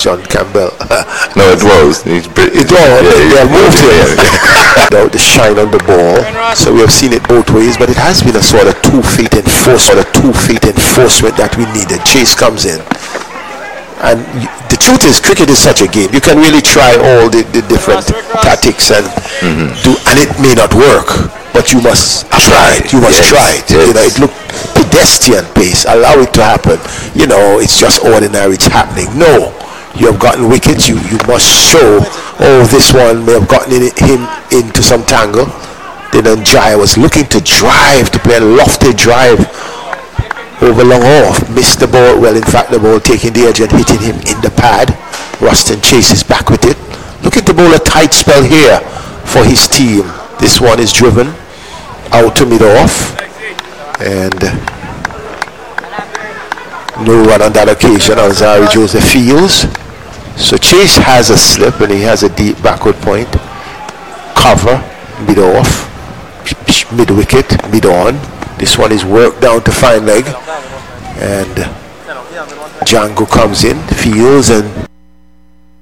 John Campbell. No, it was. They moved him. The shine on the ball. So we have seen it both ways, but it has been a sort of 2 feet enforcement that we needed. Chase comes in. And the truth is, cricket is such a game. You can really try all the different tactics and do, and it may not work, but you must try it. You must try it. Yes. It looked pedestrian pace. Allow it to happen. It's just ordinary. It's happening. No, you have gotten wickets. You must show. This one may have gotten him into some tangle. Then Jaya was looking to drive, to play a lofty drive over long off, missed the ball. Well, in fact, the ball taking the edge and hitting him in the pad. Ruston chases back with it. Looking to bowl a tight spell here for his team. This one is driven out to mid-off, and no run on that occasion. Alzari Joseph fields. So Chase has a slip and he has a deep backward point. Cover, mid-off, mid-wicket, mid-on. This one is worked down to fine leg, and Django comes in, fields, and